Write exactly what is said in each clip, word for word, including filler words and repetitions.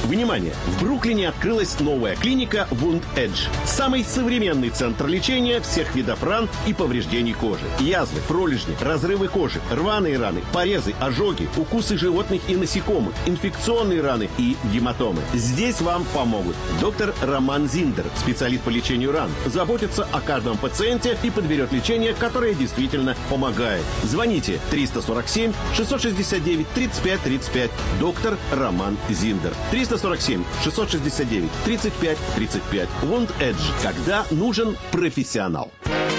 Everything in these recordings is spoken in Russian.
Внимание! В Бруклине открылась новая клиника Wound Edge. Самый современный центр лечения всех видов ран и повреждений кожи. Язвы, пролежни, разрывы кожи, рваные раны, порезы, ожоги, укусы животных и насекомых, инфекционные раны и гематомы. Здесь вам помогут доктор Роман Зиндер, специалист по лечению ран, заботится о каждом пациенте и подберет лечение, которое действительно помогает. Звоните триста сорок семь шестьсот шестьдесят девять тридцать пять тридцать пять. Доктор Роман Зиндер. триста сорок семь шестьсот шестьдесят девять тридцать пять тридцать пять. Wound Edge. Когда нужен профессионал.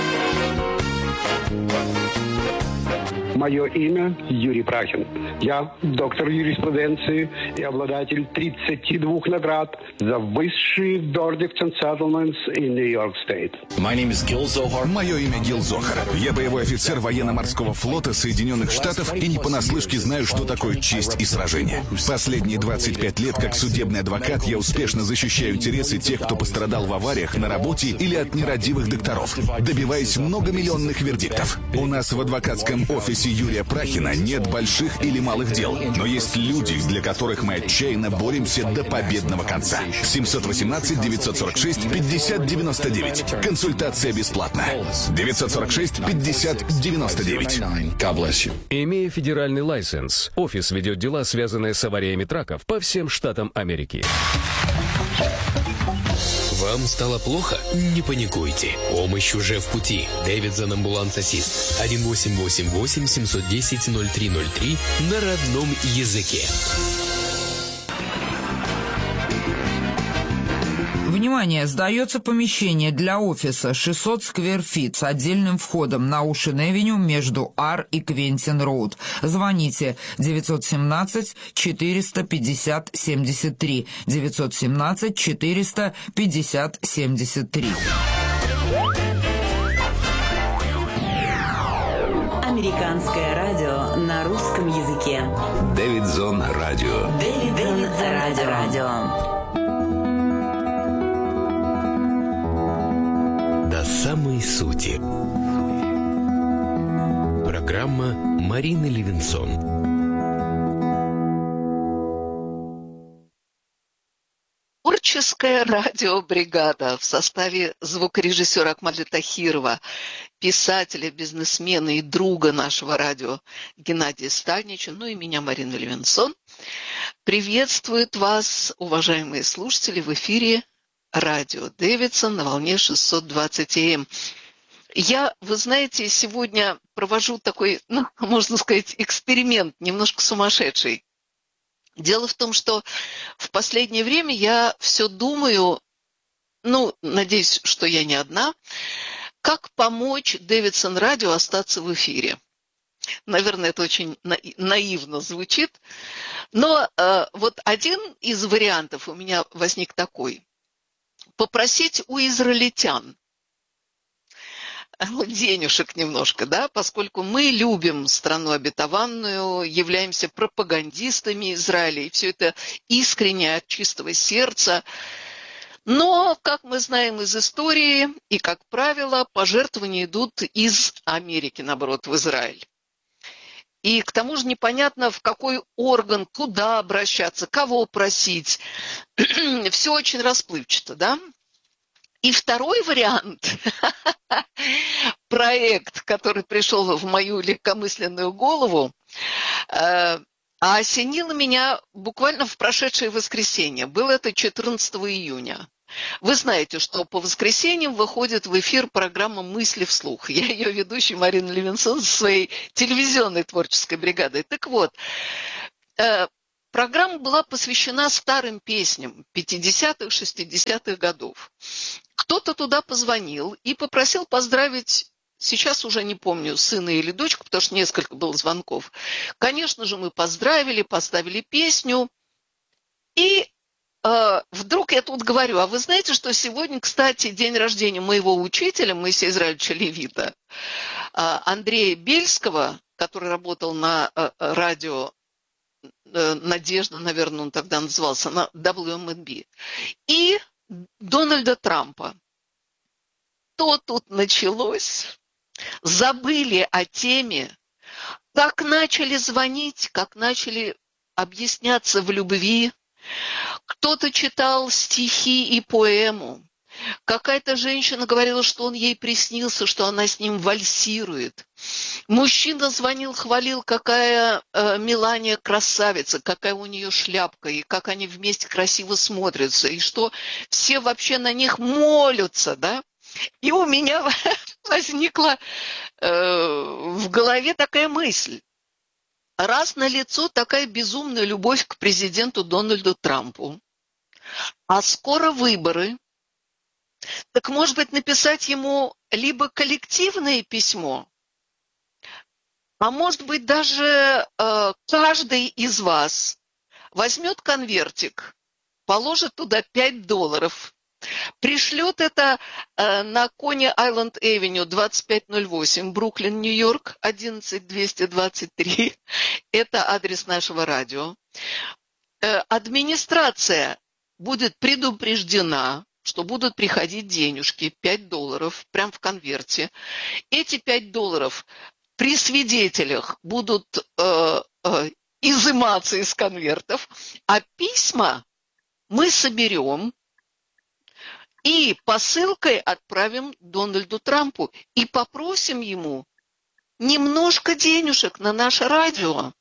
Мое имя Юрий Прахин. Я доктор юриспруденции и обладатель тридцати двух наград за высшие Verdicts and Settlements in New York State. Мое имя Гил Зохар. Я боевой офицер военно-морского флота Соединенных Штатов и не понаслышке знаю, что такое честь и сражение. Последние двадцать пять лет как судебный адвокат я успешно защищаю интересы тех, кто пострадал в авариях на работе или от нерадивых докторов, добиваясь многомиллионных вердиктов. У нас в адвокатском офисе Юрия Прахина нет больших или малых дел, но есть люди, для которых мы отчаянно боремся до победного конца. семьсот восемнадцать девятьсот сорок шесть пятьдесят девяносто девять. Консультация бесплатна. девятьсот сорок шесть пятьдесят девяносто девять. Имея федеральный лайсенс, офис ведет дела, связанные с авариями траков по всем штатам Америки. Вам стало плохо? Не паникуйте. Помощь уже в пути. Дэвидсон Амбуланс Ассист. один восемь восемь восемь семь один ноль ноль три ноль три на родном языке. Внимание! Сдается помещение для офиса шестьсот сквер фит с отдельным входом на Оушен-Эвеню между Ар и Квентин-Роуд. Звоните девятьсот семнадцать четыреста пятьдесят семьдесят три. девятьсот семнадцать четыреста пятьдесят семьдесят три. Американское радио на русском языке. Дэвидсон Радио. Дэвидсон Радио. Радио. До самой сути. Программа Марины Левинсон. Творческая радиобригада в составе звукорежиссера Акмаля Тахирова, писателя, бизнесмена и друга нашего радио Геннадия Стальнича, ну и меня, Марина Левинсон, приветствует вас, уважаемые слушатели, в эфире радио Дэвидсон на волне шестьсот двадцать эй эм. Я, вы знаете, сегодня провожу такой, ну, можно сказать, эксперимент, немножко сумасшедший. Дело в том, что в последнее время я все думаю, ну, надеюсь, что я не одна, как помочь Дэвидсон Радио остаться в эфире. Наверное, это очень наивно звучит, но э, вот один из вариантов у меня возник такой. Попросить у израильтян денежек немножко, да, поскольку мы любим страну обетованную, являемся пропагандистами Израиля, и все это искренне от чистого сердца. Но, как мы знаем из истории, и, как правило, пожертвования идут из Америки, наоборот, в Израиль. И к тому же непонятно, в какой орган, куда обращаться, кого просить. Все очень расплывчато, да? И второй вариант, проект, который пришел в мою легкомысленную голову, э, осенило меня буквально в прошедшее воскресенье. Было это четырнадцатого июня. Вы знаете, что по воскресеньям выходит в эфир программа «Мысли вслух». Я ее ведущий Марина Левинсон со своей телевизионной творческой бригадой. Так вот, э, программа была посвящена старым песням пятидесятых, шестидесятых годов. Кто-то туда позвонил и попросил поздравить, сейчас уже не помню, сына или дочку, потому что несколько было звонков. Конечно же, мы поздравили, поставили песню. И э, вдруг я тут говорю, а вы знаете, что сегодня, кстати, день рождения моего учителя, Моисея Израилевича Левита, э, Андрея Бельского, который работал на э, радио э, «Надежда», наверное, он тогда назывался, на дабл ю эм эн би, и Дональда Трампа. То тут началось. Забыли о теме, как начали звонить, как начали объясняться в любви, Кто-то читал стихи и поэму. Какая-то женщина говорила, что он ей приснился, что она с ним вальсирует. Мужчина звонил, хвалил, какая э, Мелания красавица, какая у нее шляпка, и как они вместе красиво смотрятся, и что все вообще на них молятся, да? И у меня возникла э, в голове такая мысль. Раз налицо такая безумная любовь к президенту Дональду Трампу, а скоро выборы, так, может быть, написать ему либо коллективное письмо, а может быть, даже э, каждый из вас возьмет конвертик, положит туда пять долларов, пришлет это э, на Кони Айленд Эвеню двадцать пять ноль восемь, Бруклин, Нью-Йорк, одиннадцать двести двадцать три. Это адрес нашего радио. Э, администрация будет предупреждена, что будут приходить денежки, пять долларов, прям в конверте. Эти пять долларов при свидетелях будут э, э, изыматься из конвертов, а письма мы соберем и посылкой отправим Дональду Трампу и попросим ему немножко денежек на наше радио,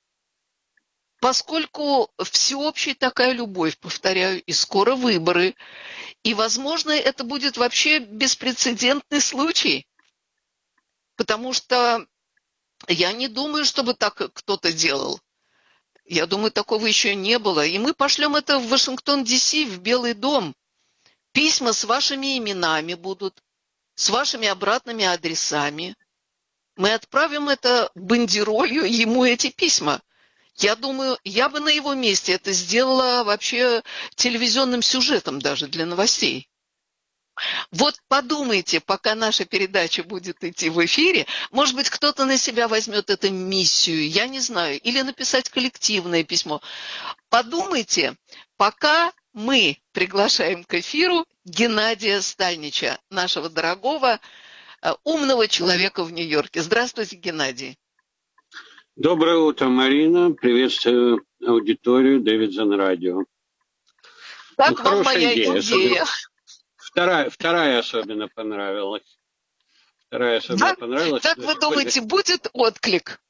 поскольку всеобщая такая любовь, повторяю, и скоро выборы, и, возможно, это будет вообще беспрецедентный случай, потому что я не думаю, чтобы так кто-то делал. Я думаю, такого еще не было. И мы пошлем это в Вашингтон, Ди Си, в Белый дом. Письма с вашими именами будут, с вашими обратными адресами. Мы отправим это бандеролью ему, эти письма. Я думаю, я бы на его месте это сделала вообще телевизионным сюжетом даже для новостей. Вот подумайте, пока наша передача будет идти в эфире, может быть, кто-то на себя возьмет эту миссию, я не знаю, или написать коллективное письмо. Подумайте, пока мы приглашаем к эфиру Геннадия Стальнича, нашего дорогого, умного человека в Нью-Йорке. Здравствуйте, Геннадий. Доброе утро, Марина. Приветствую аудиторию Дэвидсон Радио. Как ну, вам моя идея? идея? Вторая, вторая особенно понравилась. Вторая особенно да? понравилась. Как вы думаете, будет отклик?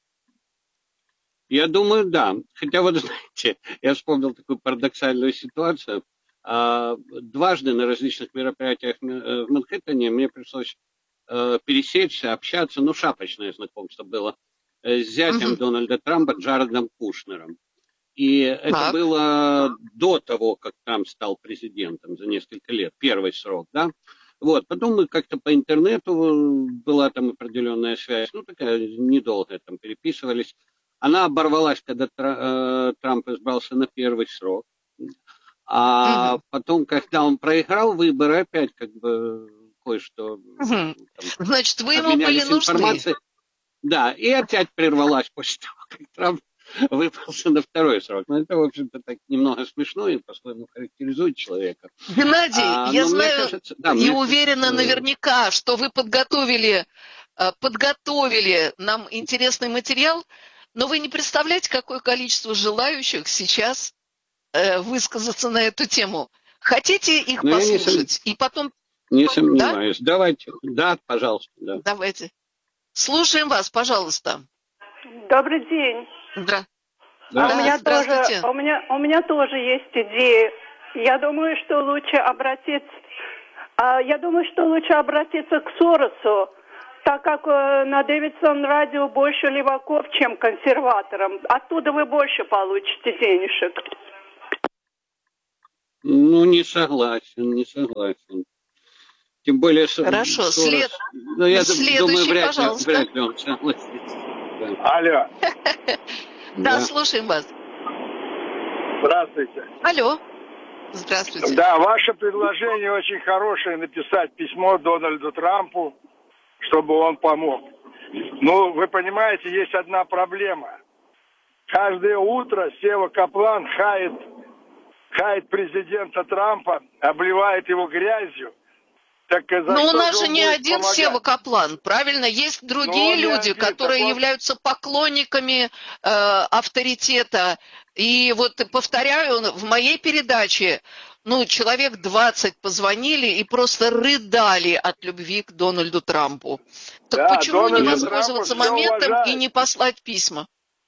Я думаю, да. Хотя вот, знаете, я вспомнил такую парадоксальную ситуацию. Дважды на различных мероприятиях в Манхэттене мне пришлось пересечься, общаться, ну, шапочное знакомство было, с зятем угу. Дональда Трампа Джаредом Кушнером. И это так. было до того, как Трамп стал президентом за несколько лет, первый срок, да. Вот, потом мы как-то по интернету, была там определенная связь, ну, такая недолгая, там переписывались. Она оборвалась, когда Трамп избрался на первый срок. А угу. потом, когда он проиграл выборы, опять как бы кое-что... Угу. Там, Значит, вы ему были нужны. Да, и опять прервалась после того, как Трамп выпался на второй срок. Но это, в общем-то, так немного смешно и по-своему характеризует человека. Геннадий, а, я знаю кажется, да, и уверена кажется, наверняка, что вы подготовили, подготовили нам интересный материал, но вы не представляете, какое количество желающих сейчас высказаться на эту тему. Хотите их но послушать? Не и потом... Не сомневаюсь. Да? Давайте. Да, пожалуйста. Да. Давайте. Слушаем вас, пожалуйста. Добрый день. Да. Да. А у меня тоже, у меня, у меня тоже есть идея. Я думаю, что лучше обратиться, я думаю, что лучше обратиться к Соросу, так как на Дэвидсон радио больше леваков, чем консерваторам. Оттуда вы больше получите денежек. Ну, не согласен, не согласен. Тем более... Хорошо, Сорос... след... ну, я следующий, думаю, вряд пожалуйста. Ли, вряд ли он согласится. Да. Алло. Да, слушаем вас. Здравствуйте. Алло. Здравствуйте. Да, ваше предложение очень хорошее, написать письмо Дональду Трампу, чтобы он помог. Ну, вы понимаете, есть одна проблема. Каждое утро Сева Каплан хает, хает президента Трампа, обливает его грязью Так за Но что у нас же же не будет один помогать? Сева Каплан, правильно? Есть другие Ну, люди, один, которые так он- являются поклонниками э, авторитета. И вот повторяю, в моей передаче, ну, человек двадцать позвонили и просто рыдали от любви к Дональду Трампу. Так Да, почему Дональду не Трампу воспользоваться все моментом уважают. и не послать письма?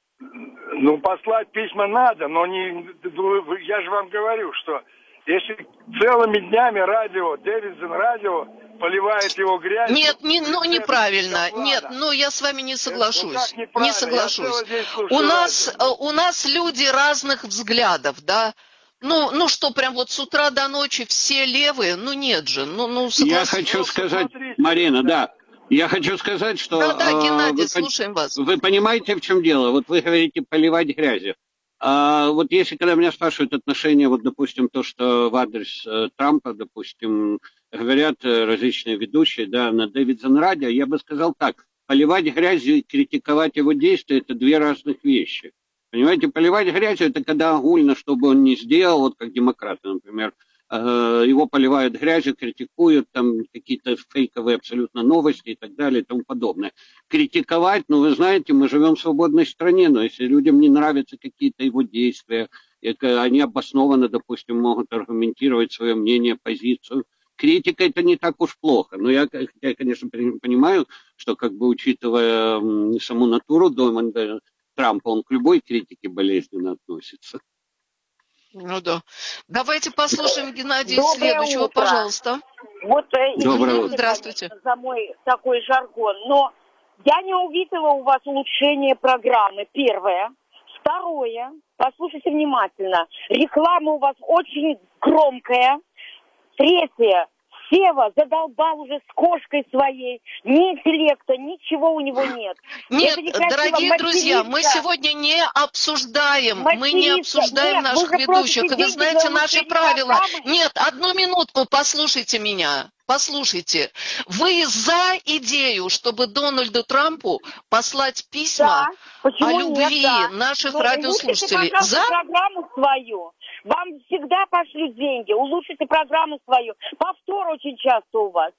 Ну, послать письма надо, но не, я же вам говорю, что если целыми днями радио, Дэвидсон радио поливает его грязью... Нет, не, ну это неправильно. Каплана. Нет, ну я с вами не соглашусь. Это, ну, как Не неправильно? соглашусь. Я целый день слушаю У нас, радио. э, у нас люди разных взглядов, да. Ну, ну что, прям вот с утра до ночи все левые? Ну нет же, ну, ну Я согласитесь. хочу Ну, сказать, посмотрите, Марина, да. да, я хочу сказать, что... Да, да, э, Геннадий, вы, пон- слушаем вас. вы понимаете, в чем дело? Вот вы говорите поливать грязью. А вот если, когда меня спрашивают отношения, вот, допустим, то, что в адрес э, Трампа, допустим, говорят э, различные ведущие, да, на Дэвидсон радио, я бы сказал так, поливать грязью и критиковать его действия – это две разных вещи. Понимаете, поливать грязью – это когда огульно, что бы он ни сделал, вот как демократы, например, э, его поливают грязью, критикуют, там какие-то фейковые абсолютно новости и так далее и тому подобное. Критиковать, ну, вы знаете, мы живем в свободной стране, но если людям не нравятся какие-то его действия, это, они обоснованно, допустим, могут аргументировать свое мнение, позицию. Критика – это не так уж плохо. Но я, я, конечно, понимаю, что, как бы, учитывая м, саму натуру Дональда Трампа, он к любой критике болезненно относится. Ну да. Давайте послушаем Геннадия Доброе следующего, утро. пожалуйста. Вот, э, Доброе извините, утро. Здравствуйте. конечно, за мой такой жаргон, но я не увидела у вас улучшение программы, первое. Второе, послушайте внимательно, реклама у вас очень громкая. Третье, Сева задолбал уже с кошкой своей, ни интеллекта, ничего у него нет. Нет, Это некрасиво. дорогие друзья, мы Материться. сегодня не обсуждаем, мы не Материться. обсуждаем Нет, наших вы же ведущих. И просите вы деньги знаете для наши улучшения правила. программы. Нет, одну минутку, послушайте меня. Послушайте, вы за идею, чтобы Дональду Трампу послать письма Да, почему о нет, любви да. наших Ну, радиослушателей? улучшите, пожалуйста, За? программу свою. Вам всегда пошлют деньги. Улучшите программу свою. Повтор очень часто у вас.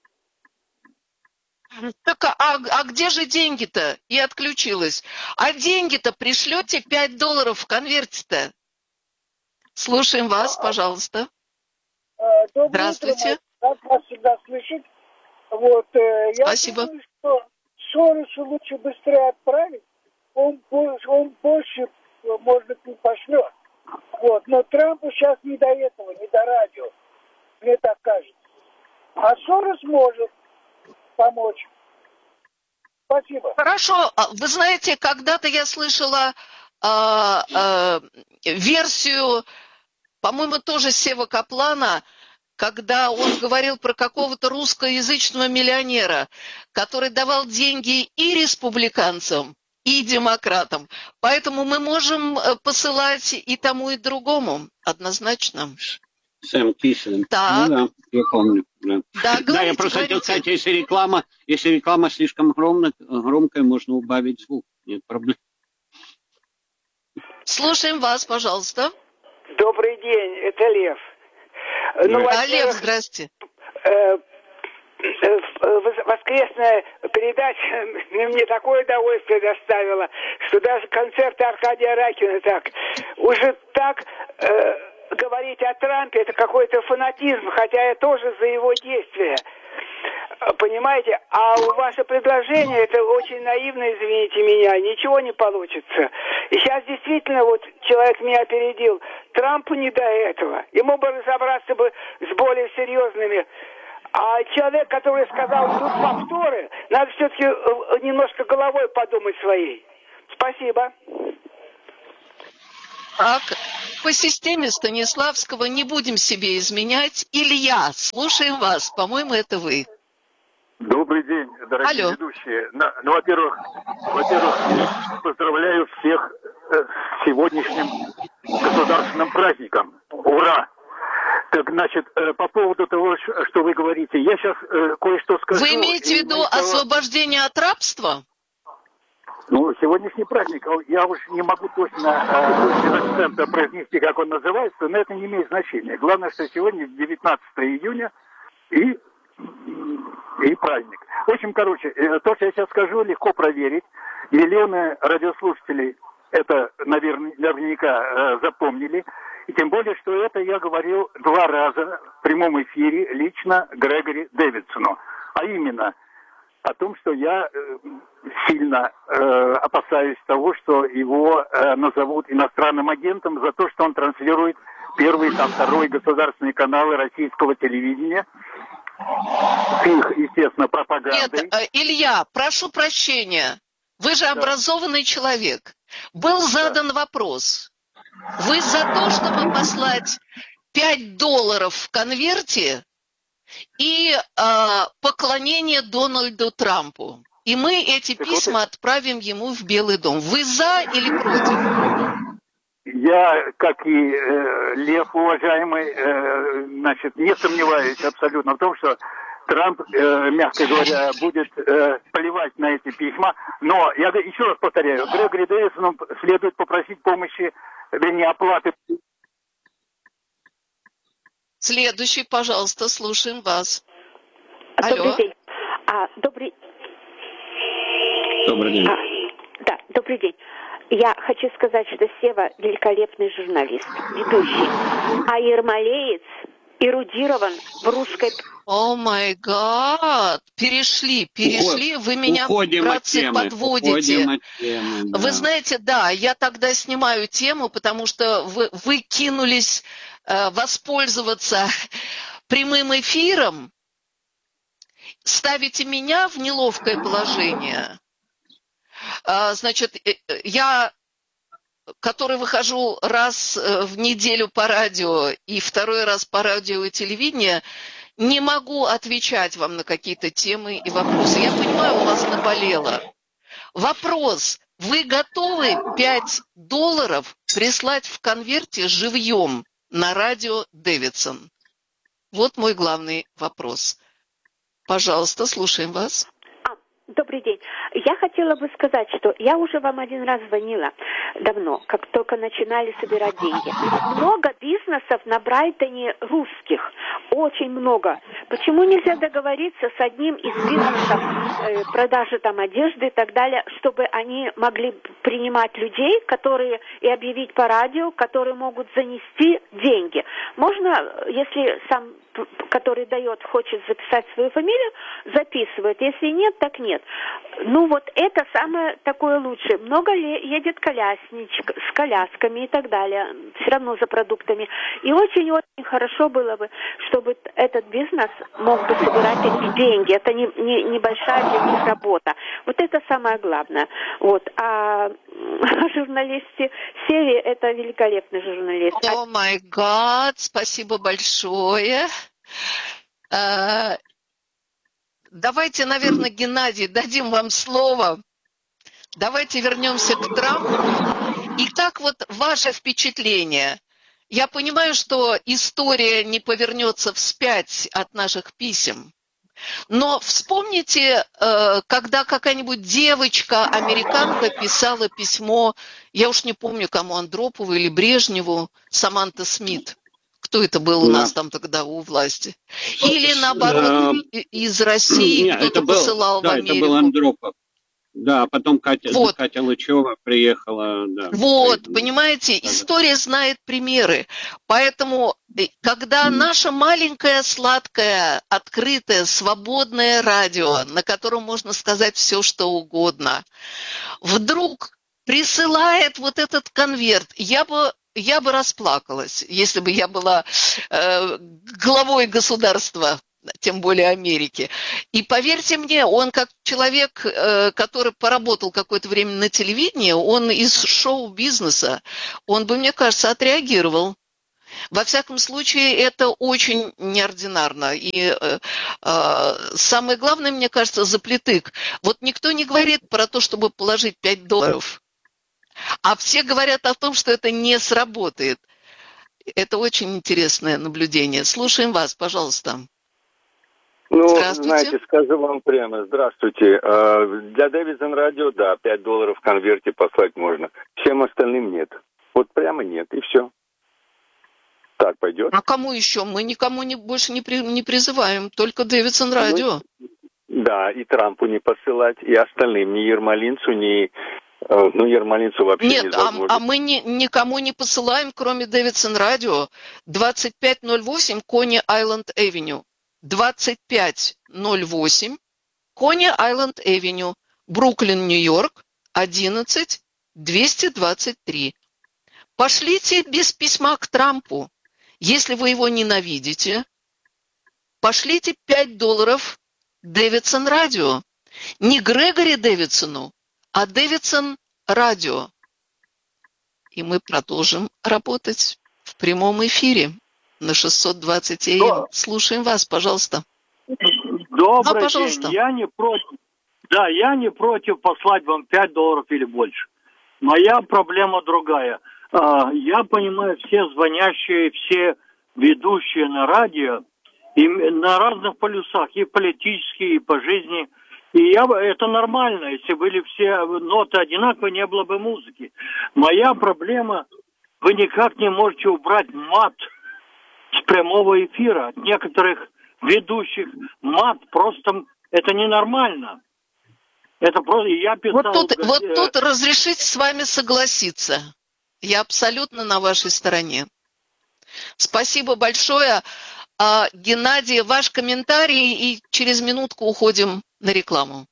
Так, а, а где же деньги-то? И отключилась. А деньги-то пришлете пять долларов в конверте-то. Слушаем вас, пожалуйста. Доброе Здравствуйте. утро, рад вас всегда слышать. Вот, э, я Спасибо. думаю, что Соросу лучше быстрее отправить. Он, больше- он больше, может быть, пошлет. Вот, но Трампу сейчас не до этого, не до радио. Мне так кажется. А Сорос может помочь. Спасибо. Хорошо. А вы знаете, когда-то я слышала а, а, версию, по-моему, тоже Сева Каплана, когда он говорил про какого-то русскоязычного миллионера, который давал деньги и республиканцам, и демократам. Поэтому мы можем э, посылать и тому, и другому, однозначно. Сэм Кислин. Так. Ну да, я помню. Да, Да, да, говорите, я просто хотел говорите. сказать, если реклама, если реклама слишком громко, громкая, можно убавить звук. Нет проблем. Слушаем вас, пожалуйста. Добрый день, это Лев. Ну, Да, Лев, во-первых, здрасте. э, э, в- воскресная передача мне такое удовольствие доставила, что даже концерт Аркадия Ракина так, уже так э, говорить о Трампе, это какой-то фанатизм, хотя я тоже за его действия. Понимаете? А ваше предложение, это очень наивно, извините меня, ничего не получится. И сейчас действительно, вот человек меня опередил, Трампу не до этого. Ему бы разобраться бы с более серьезными. А человек, который сказал, тут повторы, надо все-таки немножко головой подумать своей. Спасибо. Так, по системе Станиславского не будем себе изменять. Илья, слушаем вас. По-моему, это вы. Добрый день, дорогие Алло. ведущие. На- ну, во-первых, во-первых, поздравляю всех э, с сегодняшним государственным праздником. Ура! Так, значит, э, по поводу того, ш- что вы говорите, я сейчас э, кое-что скажу. Вы имеете в И виду мы того- освобождение от рабства? Ну, сегодняшний праздник, а я уж не могу точно э, с акцента произнести, как он называется, но это не имеет значения. Главное, что сегодня девятнадцатое июня, и и праздник. В общем, короче, то, что я сейчас скажу, легко проверить. Миллионы радиослушателей это, наверное, наверняка запомнили. И тем более, что это я говорил два раза в прямом эфире лично Грегори Дэвидсону. А именно о том, что я э, сильно э, опасаюсь того, что его э, назовут иностранным агентом за то, что он транслирует первый, там, второй государственные каналы российского телевидения. С их, естественно, пропагандой. Нет, э, Илья, прошу прощения. Вы же да. образованный человек. Был задан да. вопрос. Вы за то, чтобы послать пять долларов в конверте и э, поклонение Дональду Трампу. И мы эти так письма вот... отправим ему в Белый дом. Вы за или против? Я, как и э, Лев, уважаемый, э, значит, не сомневаюсь абсолютно в том, что Трамп, э, мягко говоря, будет э, плевать на эти письма. Но я еще раз повторяю, Грегори Дэвидсону следует попросить помощи, вернее, оплаты. Следующий, пожалуйста, слушаем вас. Добрый Алло. день. А, добрый... Добрый день. А, да, добрый день. Я хочу сказать, что Сева великолепный журналист, ведущий, а Ермолеец эрудирован в русской... О май гад! Перешли, перешли, вы меня, Уходим братцы, от подводите. Уходим от темы, да. Вы знаете, да, я тогда снимаю тему, потому что вы, вы кинулись э, воспользоваться прямым эфиром, ставите меня в неловкое положение. Э, значит, я... который выхожу раз в неделю по радио и второй раз по радио и телевидению, не могу отвечать вам на какие-то темы и вопросы. Я понимаю, у вас наболело. Вопрос. Вы готовы пять долларов прислать в конверте живьем на радио Дэвидсон? Вот мой главный вопрос. Пожалуйста, слушаем вас. Добрый день. Я хотела бы сказать, что я уже вам один раз звонила давно, как только начинали собирать деньги. Много бизнесов на Брайтоне русских. Очень много. Почему нельзя договориться с одним из бизнесов э, продажи там одежды и так далее, чтобы они могли принимать людей, которые и объявить по радио, которые могут занести деньги. Можно, если сам, который дает, хочет записать свою фамилию, записывает. Если нет, так нет. Ну вот это самое такое лучшее. Много ли едет колясничек с колясками и так далее. Все равно за продуктами. И очень-очень хорошо было бы, чтобы этот бизнес мог бы собирать эти деньги. Это не, не, небольшая для них работа. Вот это самое главное. Вот. А журналисты Севи это великолепный журналист. О май гад, спасибо большое. Давайте, наверное, Геннадий, дадим вам слово. Давайте вернемся к Трампу. Итак, вот ваше впечатление. Я понимаю, что история не повернется вспять от наших писем. Но вспомните, когда какая-нибудь девочка-американка писала письмо, я уж не помню, кому, Андропову или Брежневу, Саманта Смит. Кто это был у нас там тогда у власти? Или наоборот, из России Нет, кто-то был, посылал да, в Америку? Это был Андропов. Да, потом Катя, вот. Катя Лычева приехала. Да, вот, поэтому... понимаете, история знает примеры. Поэтому, когда наше маленькое, сладкое, открытое, свободное радио, на котором можно сказать все, что угодно, вдруг присылает вот этот конверт, я бы... Я бы расплакалась, если бы я была э, главой государства, тем более Америки. И поверьте мне, он как человек, э, который поработал какое-то время на телевидении, он из шоу-бизнеса, он бы, мне кажется, отреагировал. Во всяком случае, это очень неординарно. И э, э, самое главное, мне кажется, заплетык. Вот никто не говорит про то, чтобы положить пять долларов. А все говорят о том, что это не сработает. Это очень интересное наблюдение. Слушаем вас, пожалуйста. Ну, знаете, скажу вам прямо, здравствуйте. Для Дэвидсон радио, да, пять долларов в конверте послать можно. Всем остальным нет. Вот прямо нет, и все. Так пойдет? А кому еще? Мы никому не, больше не, при, не призываем, только Дэвидсон радио. Да, и Трампу не посылать, и остальным, ни Ермолинцу, ни... Ну, Ермолинцу вообще Нет, не а, возможно. а мы ни, никому не посылаем, кроме Дэвидсон радио. двадцать пять ноль восемь Кони Айленд Эвеню. двадцать пять ноль восемь Кони Айленд Эвеню. Бруклин, Нью-Йорк. одиннадцать двести двадцать три. Пошлите без письма к Трампу. Если вы его ненавидите, пошлите пять долларов Дэвидсон радио. Не Грегори Дэвидсону, а Дэвидсон радио. И мы продолжим работать в прямом эфире на шестьсот двадцать эй эм. Слушаем вас, пожалуйста. Добрый а, пожалуйста. день. Я не против. Да, я не против послать вам пять долларов или больше. Моя проблема другая. Я понимаю, все звонящие, все ведущие на радио, и на разных полюсах, и политические, и по жизни. И я, это нормально, если были все ноты одинаковые, не было бы музыки. Моя проблема, вы никак не можете убрать мат с прямого эфира. От некоторых ведущих мат просто, это ненормально. Это просто, я писал... Вот тут, вот тут разрешите с вами согласиться. Я абсолютно на вашей стороне. Спасибо большое. А, Геннадий, ваш комментарий, и через минутку уходим на рекламу.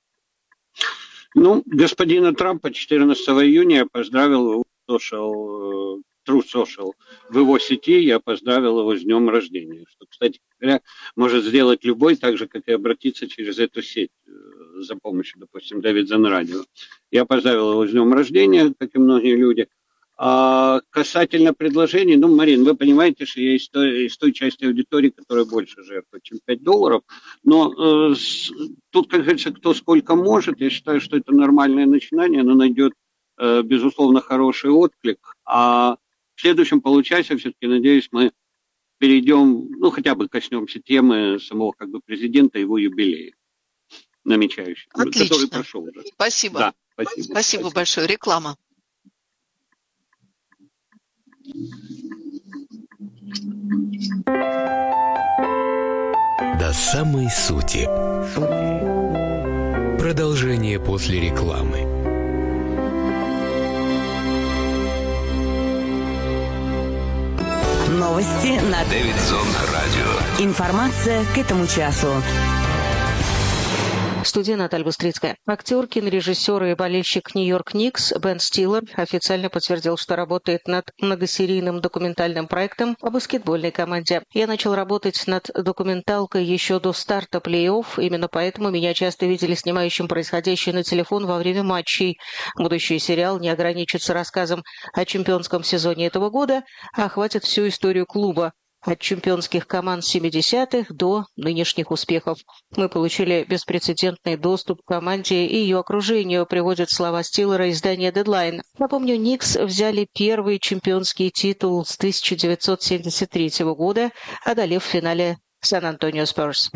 Ну, господина Трампа четырнадцатого июня я поздравил его в social, True Social. В его сети я поздравил его с днем рождения. Что, кстати говоря, может сделать любой, так же, как и обратиться через эту сеть за помощью, допустим, Дэвидсон радио. Я поздравил его с днем рождения, как и многие люди. А касательно предложений, ну, Марин, вы понимаете, что я из той, из той части аудитории, которая больше жертвует, чем пять долларов, но э, с, тут, как говорится, кто сколько может, я считаю, что это нормальное начинание, оно найдет, э, безусловно, хороший отклик, а в следующем получасе, все-таки, надеюсь, мы перейдем, ну, хотя бы коснемся темы самого, как бы, президента, его юбилея намечающегося, который прошел уже. Спасибо. Да, спасибо. Спасибо, спасибо большое. Реклама. До самой сути. Продолжение после рекламы. Новости на Дэвидсон радио. Информация к этому часу. В студии Наталья Быстрицкая. Актер, кинорежиссер и болельщик Нью-Йорк Никс Бен Стиллер официально подтвердил, что работает над многосерийным документальным проектом о баскетбольной команде. «Я начал работать над документалкой еще до старта плей-офф, именно поэтому меня часто видели снимающим происходящее на телефон во время матчей. Будущий сериал не ограничится рассказом о чемпионском сезоне этого года, а охватит всю историю клуба. От чемпионских команд семидесятых до нынешних успехов. Мы получили беспрецедентный доступ к команде и ее окружению», приводят слова Стиллера издания Deadline. Напомню, Никс взяли первый чемпионский титул с тысяча девятьсот семьдесят третьего года, одолев в финале Сан-Антонио Спёрс.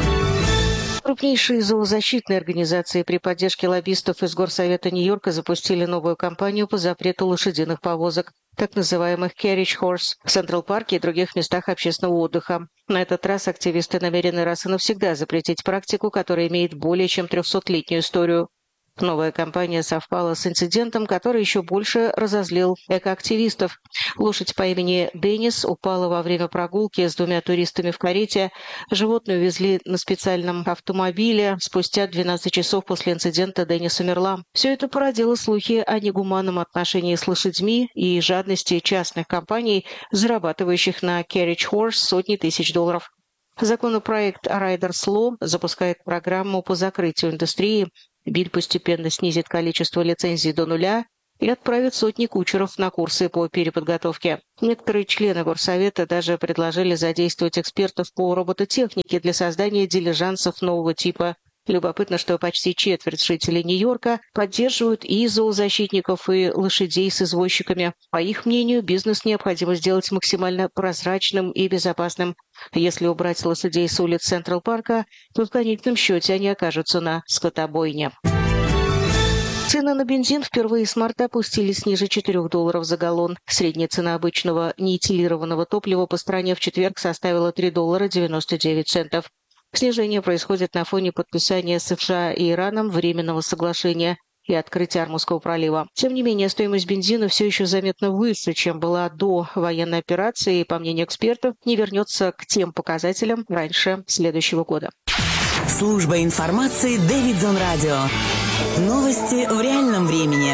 Крупнейшие зоозащитные организации при поддержке лоббистов из Горсовета Нью-Йорка запустили новую кампанию по запрету лошадиных повозок, так называемых carriage horse, в Централ-парке и других местах общественного отдыха. На этот раз активисты намерены раз и навсегда запретить практику, которая имеет более чем трехсотлетнюю историю. Новая кампания совпала с инцидентом, который еще больше разозлил экоактивистов. Лошадь по имени Деннис упала во время прогулки с двумя туристами в карете. Животное увезли на специальном автомобиле. Спустя двенадцать часов после инцидента Деннис умерла. Все это породило слухи о негуманном отношении с лошадьми и жадности частных компаний, зарабатывающих на carriage horse сотни тысяч долларов. Законопроект Riders Law запускает программу по закрытию индустрии. Билл постепенно снизит количество лицензий до нуля и отправит сотни кучеров на курсы по переподготовке. Некоторые члены Горсовета даже предложили задействовать экспертов по робототехнике для создания дилижансов нового типа. Любопытно, что почти четверть жителей Нью-Йорка поддерживают и зоозащитников, и лошадей с извозчиками. По их мнению, бизнес необходимо сделать максимально прозрачным и безопасным. Если убрать лошадей с улиц Централ-парка, то в конечном счете они окажутся на скотобойне. Цены на бензин впервые с марта опустились ниже четырёх долларов за галлон. Средняя цена обычного неэтилированного топлива по стране в четверг составила три доллара девяносто девять центов. Снижение происходит на фоне подписания США и Ираном временного соглашения и открытия Ормузского пролива. Тем не менее, стоимость бензина все еще заметно выше, чем была до военной операции, и, по мнению экспертов, не вернется к тем показателям раньше следующего года. Служба информации Дэвидсон Радио. Новости в реальном времени.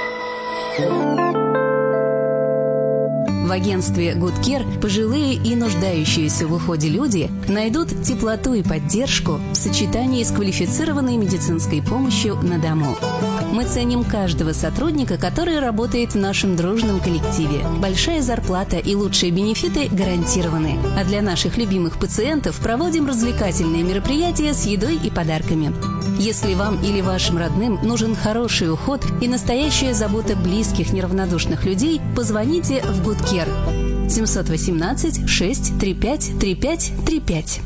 В агентстве Good Care пожилые и нуждающиеся в уходе люди найдут теплоту и поддержку в сочетании с квалифицированной медицинской помощью на дому. Мы ценим каждого сотрудника, который работает в нашем дружном коллективе. Большая зарплата и лучшие бенефиты гарантированы. А для наших любимых пациентов проводим развлекательные мероприятия с едой и подарками. Если вам или вашим родным нужен хороший уход и настоящая забота близких неравнодушных людей, позвоните в Good Care. семь один восемь шесть три пять три пять три пять.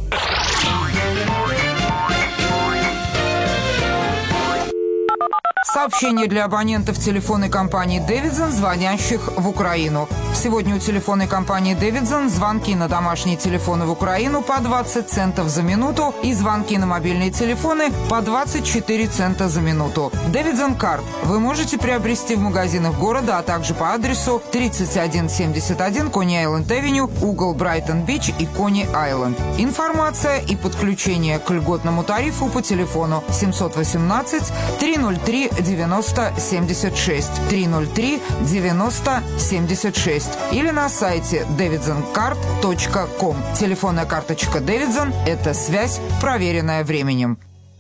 Сообщение для абонентов телефонной компании «Дэвидсон», звонящих в Украину. Сегодня у телефонной компании «Дэвидсон» звонки на домашние телефоны в Украину по двадцать центов за минуту и звонки на мобильные телефоны по двадцать четыре цента за минуту. «Дэвидсон Карт» вы можете приобрести в магазинах города, а также по адресу тридцать один семьдесят один Кони-Айленд-Авеню, угол Брайтон-Бич и Кони-Айленд. Информация и подключение к льготному тарифу по телефону семь один восемь три ноль три девяносто семьдесят шесть три ноль три девяносто семьдесят шесть или на сайте дэвидсон карт точка ком. Телефонная карточка Дэвидсон – это связь, проверенная временем.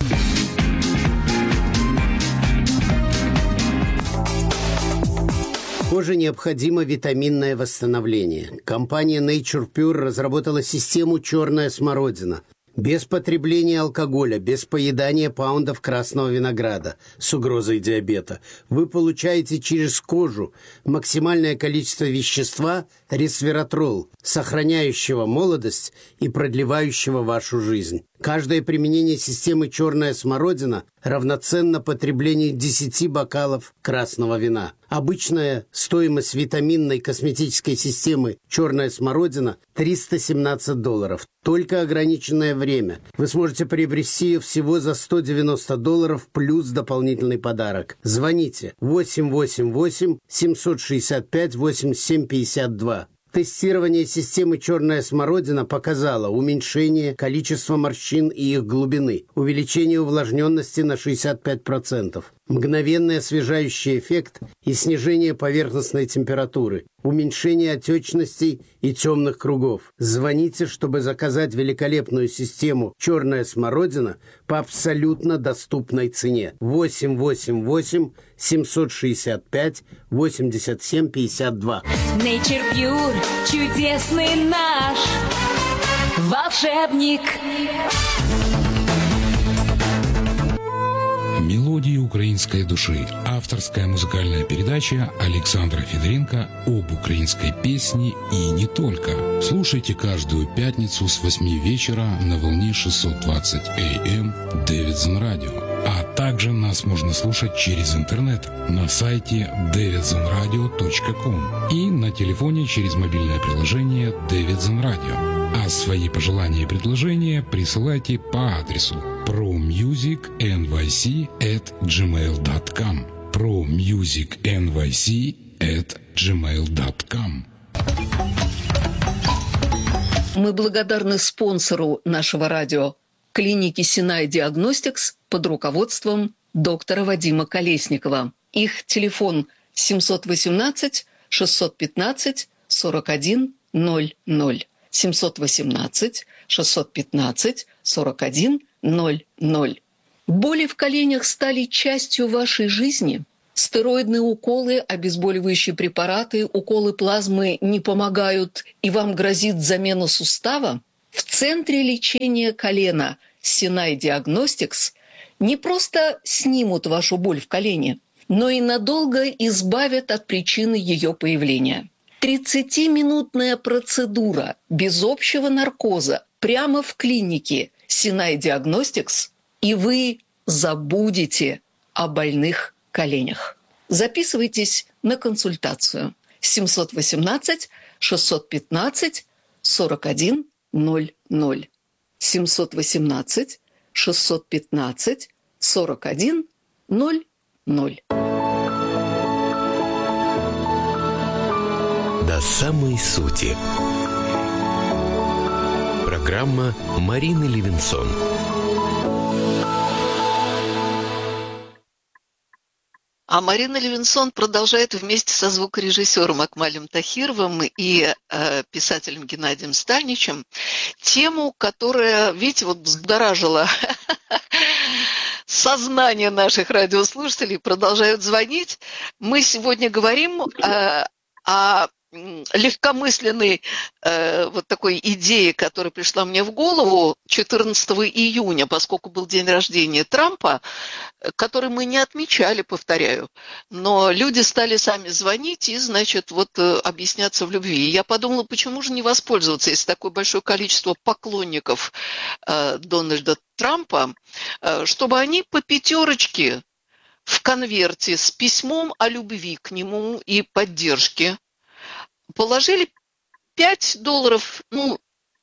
Коже необходимо витаминное восстановление. Компания Nature Pure разработала систему «Черная смородина». Без потребления алкоголя, без поедания паундов красного винограда с угрозой диабета вы получаете через кожу максимальное количество вещества ресвератрол, сохраняющего молодость и продлевающего вашу жизнь. Каждое применение системы «Черная смородина» равноценно потреблению десяти бокалов красного вина. Обычная стоимость витаминной косметической системы «Черная смородина» – триста семнадцать долларов. Только ограниченное время. Вы сможете приобрести ее всего за сто девяносто долларов плюс дополнительный подарок. Звоните восемь восемь восемь семь шесть пять восемь семь пять два. Тестирование системы «Черная смородина» показало уменьшение количества морщин и их глубины, увеличение увлажненности на шестьдесят пять процентов, мгновенный освежающий эффект и снижение поверхностной температуры, уменьшение отечностей и темных кругов. Звоните, чтобы заказать великолепную систему «Черная смородина» по абсолютно доступной цене. восемь восемь восемь семь шесть пять восемьдесят семь пятьдесят два. Nature Pure, чудесный наш волшебник. Мелодии украинской души. Авторская музыкальная передача Александра Федоренко об украинской песне и не только. Слушайте каждую пятницу с восьми вечера на волне шестьсот двадцать эй эм Дэвидсон Радио. А также нас можно слушать через интернет на сайте дэвидсон радио точка ком и на телефоне через мобильное приложение Дэвидсон Радио. А свои пожелания и предложения присылайте по адресу promusicnyc at gmail dot com promusicnyc at gmail dot com. Мы благодарны спонсору нашего радио – клинике Синай Диагностикс под руководством доктора Вадима Колесникова. Их телефон семь один восемь шесть один пять сорок один ноль ноль. семь один восемь шесть один пять сорок один ноль ноль. Боли в коленях стали частью вашей жизни? Стероидные уколы, обезболивающие препараты, уколы плазмы не помогают и вам грозит замена сустава? В центре лечения колена Синай Диагностикс не просто снимут вашу боль в колене, но и надолго избавят от причины ее появления. тридцатиминутная процедура без общего наркоза прямо в клинике Синай Диагностикс, и вы забудете о больных коленях. Записывайтесь на консультацию семьсот восемнадцать шестьсот пятнадцать сорок один ноль ноль. семьсот восемнадцать шестьсот пятнадцать сорок один ноль ноль. До самой сути. Программа Марины Левинсон. А Марина Левинсон продолжает вместе со звукорежиссером Акмалем Тахировым и э, писателем Геннадием Стальничем тему, которая, видите, вот взбудоражила сознание наших радиослушателей, продолжают звонить. Мы сегодня говорим э, о легкомысленной э, вот такой идее, которая пришла мне в голову четырнадцатого июня, поскольку был день рождения Трампа, который мы не отмечали, повторяю, но люди стали сами звонить и, значит, вот э, объясняться в любви. И я подумала, почему же не воспользоваться, если такое большое количество поклонников э, Дональда Трампа, э, чтобы они по пятерочке в конверте с письмом о любви к нему и поддержке положили пять долларов, ну,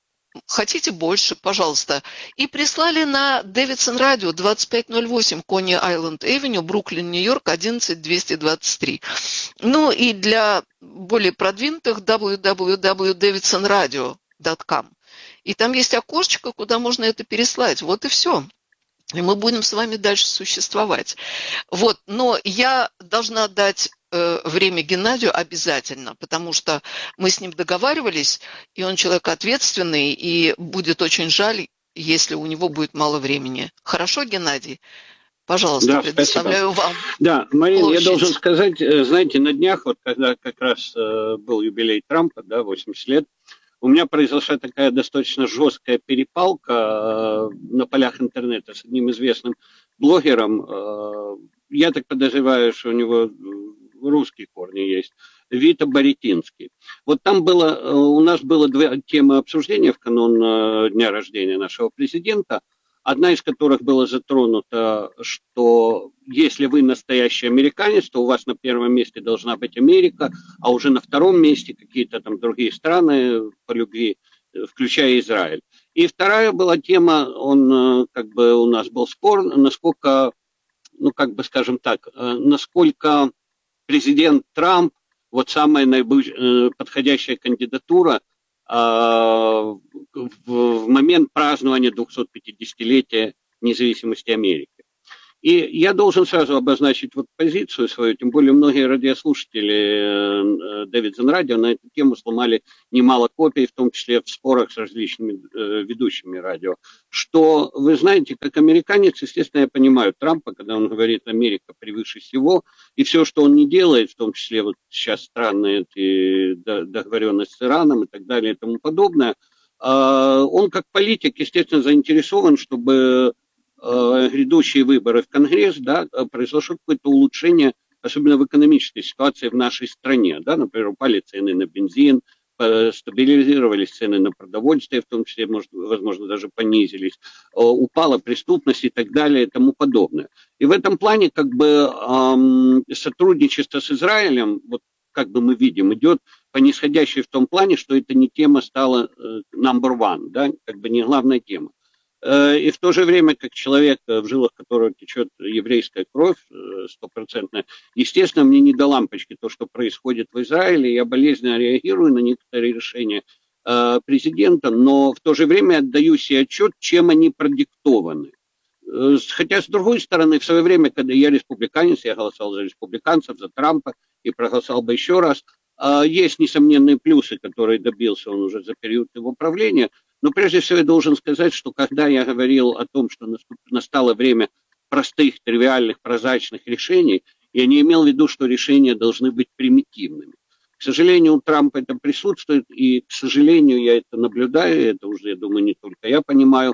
хотите больше, пожалуйста, и прислали на Дэвидсон Радио двадцать пять ноль восемь Кони Айленд Эвеню, Бруклин, Нью-Йорк, одиннадцать двести двадцать три. Ну и для более продвинутых дабл ю дабл ю дабл ю точка дэвидсон радио точка ком. И там есть окошечко, куда можно это переслать. Вот и все. И мы будем с вами дальше существовать. Вот, но я должна дать э, время Геннадию обязательно, потому что мы с ним договаривались, и он человек ответственный, и будет очень жаль, если у него будет мало времени. Хорошо, Геннадий? Пожалуйста, да, предоставляю спасибо. вам. Да, Марина, площадь. Я должен сказать, знаете, на днях, вот когда как раз э, был юбилей Трампа, да, восемьдесят лет, у меня произошла такая достаточно жесткая перепалка э, на полях интернета с одним известным блогером. Э, я так подозреваю, что у него русские корни есть. Вита Боретинский. Вот там было, э, у нас было две темы обсуждения в канун э, дня рождения нашего президента. Одна из которых была затронута, что если вы настоящий американец, то у вас на первом месте должна быть Америка, а уже на втором месте какие-то там другие страны по любви, включая Израиль. И вторая была тема, он как бы у нас был спор, насколько, ну как бы скажем так, насколько президент Трамп, вот самая наиболее подходящая кандидатура в момент празднования двухсотпятидесятилетия независимости Америки. И я должен сразу обозначить вот позицию свою, тем более многие радиослушатели Дэвидсон Радио на эту тему сломали немало копий, в том числе в спорах с различными ведущими радио, что, вы знаете, как американец, естественно, я понимаю Трампа, когда он говорит «Америка превыше всего», и все, что он не делает, в том числе вот сейчас странные эти договоренности с Ираном и так далее и тому подобное, он как политик, естественно, заинтересован, чтобы грядущие выборы в Конгресс, да, произошло какое-то улучшение, особенно в экономической ситуации в нашей стране. Да, например, упали цены на бензин, стабилизировались цены на продовольствие, в том числе, может, возможно, даже понизились, упала преступность и так далее и тому подобное. И в этом плане как бы эм, сотрудничество с Израилем, вот как бы мы видим, идет по нисходящей в том плане, что эта не тема стала э, number one, да, как бы не главная тема. И в то же время, как человек, в жилах которого течет еврейская кровь стопроцентная, естественно, мне не до лампочки то, что происходит в Израиле. Я болезненно реагирую на некоторые решения э, президента, но в то же время отдаю себе отчет, чем они продиктованы. Э, хотя, с другой стороны, в свое время, когда я республиканец, я голосовал за республиканцев, за Трампа и проголосовал бы еще раз, э, есть несомненные плюсы, которые добился он уже за период его правления. Но прежде всего я должен сказать, что когда я говорил о том, что настало время простых, тривиальных, прозрачных решений, я не имел в виду, что решения должны быть примитивными. К сожалению, у Трампа это присутствует, и, к сожалению, я это наблюдаю, это уже, я думаю, не только я понимаю,